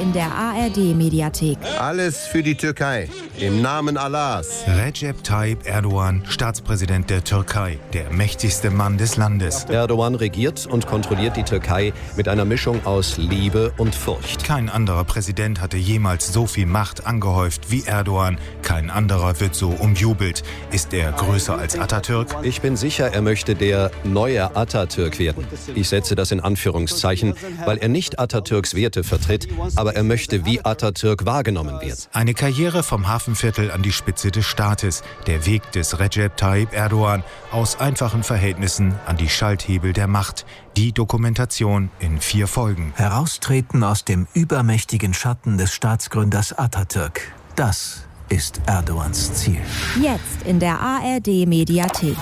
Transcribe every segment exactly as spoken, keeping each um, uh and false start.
in der A R D-Mediathek. Alles für die Türkei. Im Namen Allahs. Recep Tayyip Erdogan, Staatspräsident der Türkei, der mächtigste Mann des Landes. Erdogan regiert und kontrolliert die Türkei mit einer Mischung aus Liebe und Furcht. Kein anderer Präsident hatte jemals so viel Macht angehäuft wie Erdogan. Kein anderer wird so umjubelt. Ist er größer als Atatürk? Ich bin sicher, er möchte der neue Atatürk werden. Ich setze das in Anführungszeichen, weil er nicht Atatürks Werte vertritt, aber er möchte wie Atatürk wahrgenommen werden. Eine Karriere vom Hafenviertel an die Spitze des Staates. Der Weg des Recep Tayyip Erdogan aus einfachen Verhältnissen an die Schalthebel der Macht. Die Dokumentation in vier Folgen. Heraustreten aus dem übermächtigen Schatten des Staatsgründers Atatürk. Das ist Erdogans Ziel. Jetzt in der A R D-Mediathek.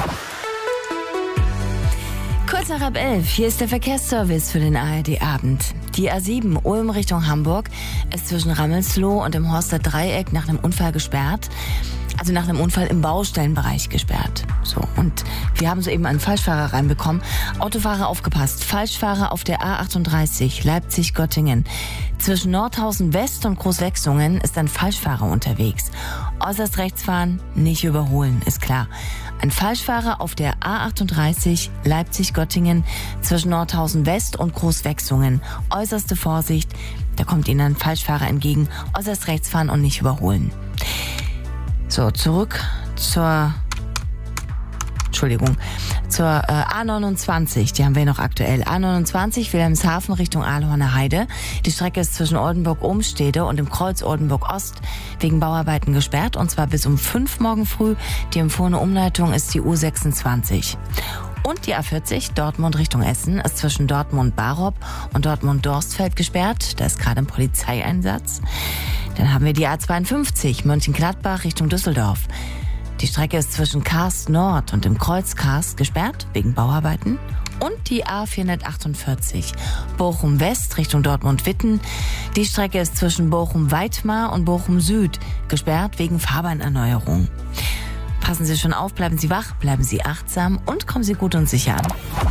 Kurz nach halb elf, hier ist der Verkehrsservice für den A R D-Abend. Die A sieben Ulm Richtung Hamburg ist zwischen Rammelsloh und dem Horster Dreieck nach einem Unfall gesperrt. Also nach einem Unfall im Baustellenbereich gesperrt. So, und wir haben soeben einen Falschfahrer reinbekommen. Autofahrer aufgepasst. Falschfahrer auf der A achtunddreißig Leipzig-Göttingen. Zwischen Nordhausen West und Großwechsungen ist ein Falschfahrer unterwegs. Äußerst rechts fahren, nicht überholen, ist klar. Ein Falschfahrer auf der A achtunddreißig Leipzig-Göttingen zwischen Nordhausen West und Großwechsungen. Äußerste Vorsicht, da kommt Ihnen ein Falschfahrer entgegen. Äußerst rechts fahren und nicht überholen. So, zurück zur, Entschuldigung, zur äh, A neunundzwanzig, die haben wir noch aktuell. A neunundzwanzig Wilhelmshaven Richtung Aalhorner Heide. Die Strecke ist zwischen Oldenburg-Ohmstede und dem Kreuz Oldenburg-Ost wegen Bauarbeiten gesperrt, und zwar bis um fünf morgen früh. Die empfohlene Umleitung ist die U sechsundzwanzig. Und die A vierzig, Dortmund Richtung Essen, ist zwischen Dortmund-Barop und Dortmund-Dorstfeld gesperrt. Da ist gerade ein Polizeieinsatz. Dann haben wir die A zweiundfünfzig, Mönchengladbach Richtung Düsseldorf. Die Strecke ist zwischen Karst Nord und dem Kreuz Karst gesperrt, wegen Bauarbeiten. Und die A vierhundertachtundvierzig, Bochum West Richtung Dortmund-Witten. Die Strecke ist zwischen Bochum-Weitmar und Bochum Süd gesperrt, wegen Fahrbahnerneuerung. Passen Sie schon auf, bleiben Sie wach, bleiben Sie achtsam und kommen Sie gut und sicher an.